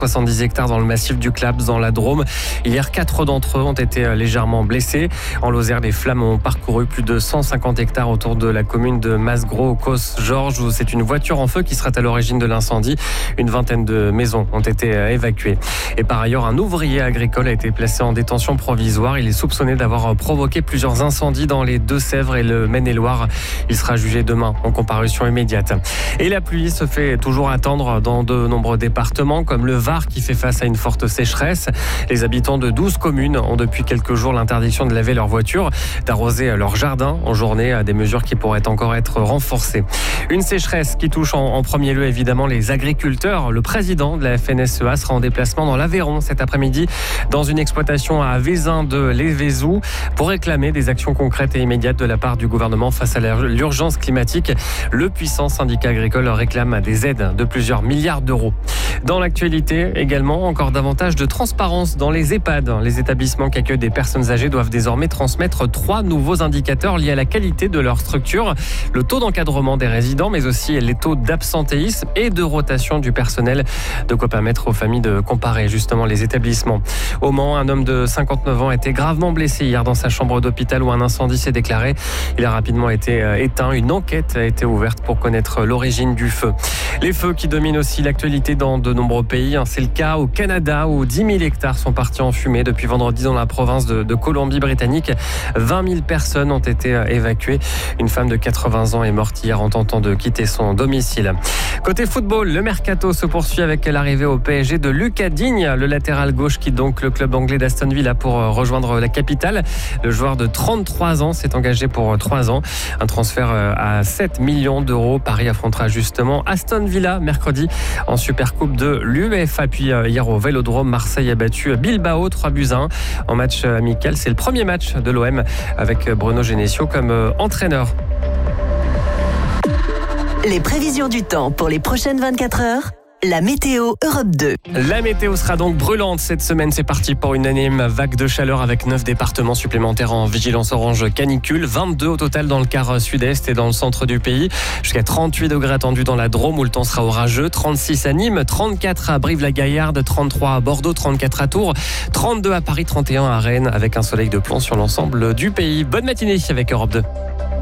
70 hectares dans le massif du Claps, dans la Drôme. Hier, 4 d'entre eux ont été légèrement blessés. En Lozère, les flammes ont parcouru plus de 150 hectares autour de la commune de Masgros, au Causse-Georges, où c'est une voiture en feu qui serait à l'origine de l'incendie. Une vingtaine de maisons ont été évacuées. Et par ailleurs, un ouvrier agricole a été placé en détention provisoire. Il est soupçonné d'avoir provoqué plusieurs incendies dans les Deux-Sèvres et le Maine-et-Loire. Il sera jugé demain en comparution immédiate. Et la pluie se fait toujours attendre dans de nombreux départements, comme le Var, qui fait face à une forte sécheresse. Les habitants de 12 communes ont depuis quelques jours l'interdiction de laver leurs voitures, d'arroser leur jardin en journée, des mesures qui pourraient encore être renforcées. Une sécheresse qui touche en premier lieu évidemment les agriculteurs. Le président de la FNSEA sera en déplacement dans l'Aveyron cet après-midi dans une exploitation à Vézin de l'Évézou pour réclamer des actions concrètes et immédiates de la part du gouvernement face à l'urgence climatique. Le puissant syndicat agricole réclame des aides de plusieurs milliards d'euros. Dans l'actualité également, encore davantage de transparence dans les EHPAD. Les établissements qui accueillent des personnes âgées doivent désormais transmettre 3 nouveaux indicateurs liés à la qualité de leur structure. Le taux d'encadrement des résidents, mais aussi les taux d'absentéisme et de rotation du personnel. De quoi permettre aux familles de comparer justement les établissements. Au Mans, un homme de 59 ans a été gravement blessé hier dans sa chambre d'hôpital où un incendie s'est déclaré. Il a rapidement été éteint. Une enquête a été ouverte pour connaître l'origine du feu. Les feux qui dominent aussi l'actualité dans de nombreux pays. C'est le cas au Canada où 10 000 hectares sont partis en fumée depuis vendredi dans la province de Colombie-Britannique. 20 000 personnes ont été évacuées. Une femme de 80 ans est morte hier en tentant de quitter son domicile. Côté football, le mercato se poursuit avec l'arrivée au PSG de Lucas Digne, le latéral gauche quitte donc le club anglais d'Aston Villa pour rejoindre la capitale. Le joueur de 33 ans s'est engagé pour 3 ans. Un transfert à 7 millions d'euros. Paris affrontera justement Aston Villa mercredi en Supercoupe de l'UEFA. Puis hier au Vélodrome, Marseille a battu Bilbao 3-1 en match amical. C'est le premier match de l'OM avec Bruno Genesio comme entraîneur. Les prévisions du temps pour les prochaines 24 heures. La météo Europe 2. La météo sera donc brûlante cette semaine. C'est parti pour une énième vague de chaleur avec 9 départements supplémentaires en vigilance orange canicule. 22 au total dans le quart sud-est et dans le centre du pays. Jusqu'à 38 degrés attendus dans la Drôme où le temps sera orageux. 36 à Nîmes, 34 à Brive-la-Gaillarde, 33 à Bordeaux, 34 à Tours, 32 à Paris, 31 à Rennes avec un soleil de plomb sur l'ensemble du pays. Bonne matinée avec Europe 2.